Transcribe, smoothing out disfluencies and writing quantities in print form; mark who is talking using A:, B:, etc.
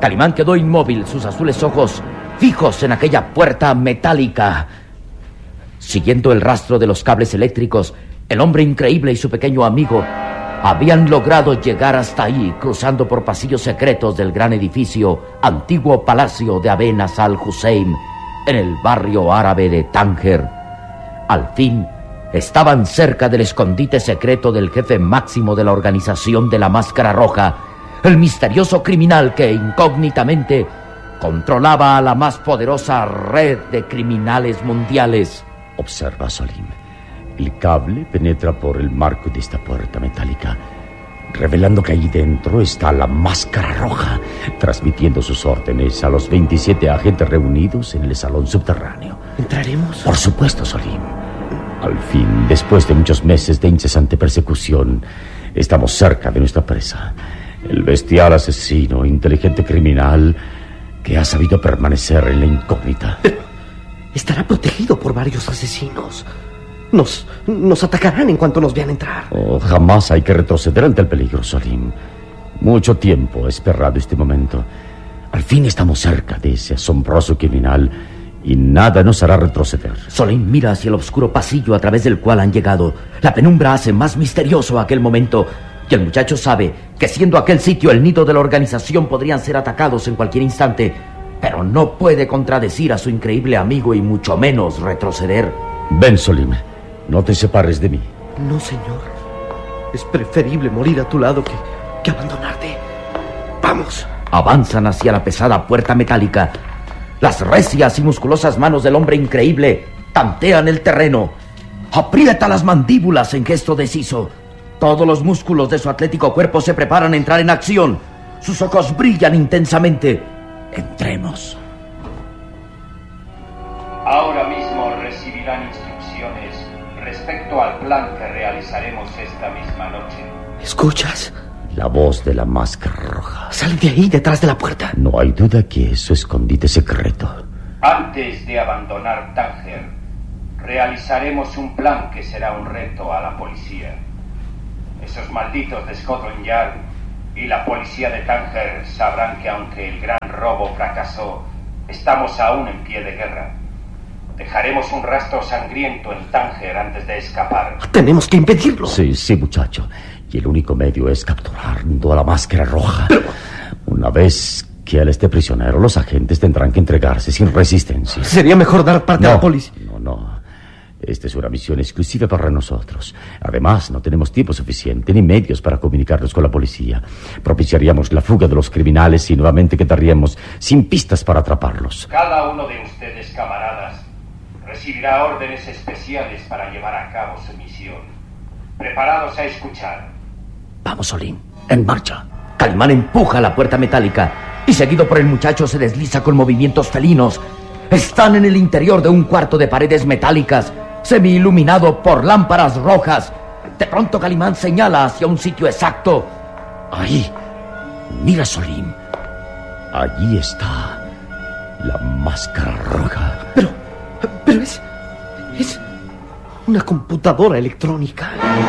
A: Calimán quedó inmóvil, sus azules ojos fijos en aquella puerta metálica. Siguiendo el rastro de los cables eléctricos, el hombre increíble y su pequeño amigo habían logrado llegar hasta ahí, cruzando por pasillos secretos del gran edificio, antiguo palacio de Aben Nasr al-Hussein, en el barrio árabe de Tánger. Al fin, estaban cerca del escondite secreto del jefe máximo de la organización de la Máscara Roja, el misterioso criminal que incógnitamente controlaba a la más poderosa red de criminales mundiales.
B: Observa, Salim. El cable penetra por el marco de esta puerta metálica, revelando que ahí dentro está la Máscara Roja, transmitiendo sus órdenes a los 27 agentes reunidos en el salón subterráneo.
C: ¿Entraremos?
B: Por supuesto, Salim. Al fin, después de muchos meses de incesante persecución, estamos cerca de nuestra presa. El bestial asesino, inteligente criminal que ha sabido permanecer en la incógnita.
C: Pero estará protegido por varios asesinos. Nos atacarán en cuanto nos vean entrar.
B: Jamás hay que retroceder ante el peligro, Salim. Mucho tiempo he esperado este momento. Al fin estamos cerca de ese asombroso criminal y nada nos hará retroceder.
A: Salim mira hacia el oscuro pasillo a través del cual han llegado. La penumbra hace más misterioso aquel momento. Y el muchacho sabe que siendo aquel sitio el nido de la organización podrían ser atacados en cualquier instante, pero no puede contradecir a su increíble amigo y mucho menos retroceder.
B: Ven, Salim. No te separes de mí.
C: No, señor. Es preferible morir a tu lado que abandonarte. ¡Vamos!
A: Avanzan hacia la pesada puerta metálica. Las recias y musculosas manos del hombre increíble tantean el terreno. Aprieta las mandíbulas en gesto deciso. Todos los músculos de su atlético cuerpo se preparan a entrar en acción. Sus ojos brillan intensamente. Entremos.
D: Ahora mismo recibirán instrucciones respecto al plan que realizaremos esta misma noche.
C: ¿Escuchas?
B: La voz de la Máscara Roja.
C: Sale de ahí, detrás de la puerta.
B: No hay duda que es su escondite secreto.
D: Antes de abandonar Tánger, realizaremos un plan que será un reto a la policía. Esos malditos de Scotland Yard y la policía de Tánger sabrán que aunque el gran robo fracasó, estamos aún en pie de guerra. Dejaremos un rastro sangriento en Tánger antes de escapar.
C: Tenemos que impedirlo.
B: Sí, muchacho. Y el único medio es capturando a la Máscara Roja.
C: Pero
B: una vez que él esté prisionero, los agentes tendrán que entregarse sin resistencia.
C: Sería mejor dar parte a la policía.
B: No. Esta es una misión exclusiva para nosotros. Además, no tenemos tiempo suficiente ni medios para comunicarnos con la policía. Propiciaríamos la fuga de los criminales y nuevamente quedaríamos sin pistas para atraparlos.
D: Cada uno de ustedes, camaradas, recibirá órdenes especiales para llevar a cabo su misión. Preparados a escuchar.
A: Vamos, Salim. En marcha. Calimán empuja la puerta metálica y seguido por el muchacho se desliza con movimientos felinos. Están en el interior de un cuarto de paredes metálicas, semi-iluminado por lámparas rojas. De pronto Calimán señala hacia un sitio exacto.
B: Ahí. Mira, Salim. Allí está la Máscara Roja.
C: Pero es una computadora electrónica.